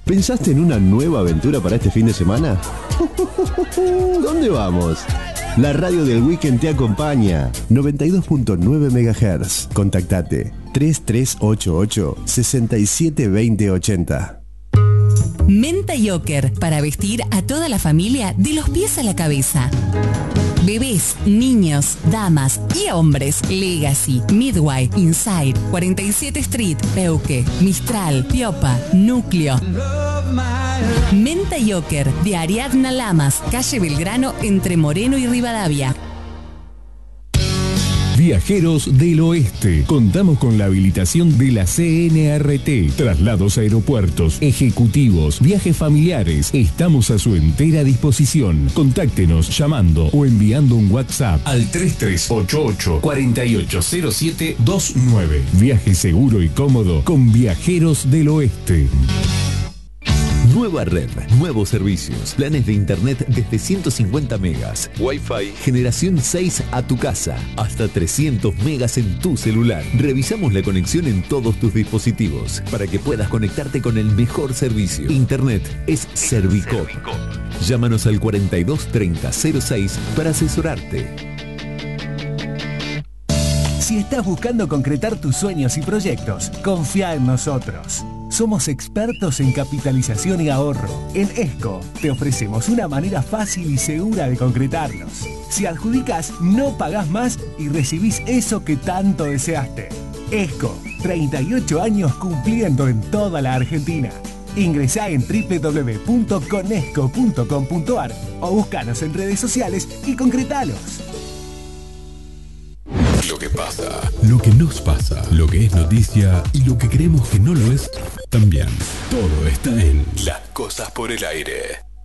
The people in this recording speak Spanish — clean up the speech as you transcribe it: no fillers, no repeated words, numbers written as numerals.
¿Pensaste en una nueva aventura para este fin de semana? ¿Dónde vamos? La radio del Weekend te acompaña. 92.9 MHz. Contactate 3388 672080. Menta Yoker, para vestir a toda la familia de los pies a la cabeza. Bebés, niños, damas y hombres. Legacy, Midway, Inside, 47 Street, Peuque, Mistral, Piopa, Núcleo. Menta Yoker, de Ariadna Lamas, calle Belgrano, entre Moreno y Rivadavia. Viajeros del Oeste. Contamos con la habilitación de la CNRT. Traslados a aeropuertos, ejecutivos, viajes familiares. Estamos a su entera disposición. Contáctenos llamando o enviando un WhatsApp al 3388 480729. Viaje seguro y cómodo con Viajeros del Oeste. Nueva red, nuevos servicios, planes de internet desde 150 megas, Wi-Fi generación 6 a tu casa, hasta 300 megas en tu celular. Revisamos la conexión en todos tus dispositivos para que puedas conectarte con el mejor servicio. Internet es Servicop. Llámanos al 423006 para asesorarte. Si estás buscando concretar tus sueños y proyectos, confía en nosotros. Somos expertos en capitalización y ahorro. En ESCO te ofrecemos una manera fácil y segura de concretarlos. Si adjudicas, no pagás más y recibís eso que tanto deseaste. ESCO, 38 años cumpliendo en toda la Argentina. Ingresá en www.conesco.com.ar o búscanos en redes sociales y concretalos. Lo que pasa, lo que nos pasa, lo que es noticia y lo que creemos que no lo es también. Todo está en Las Cosas por el Aire.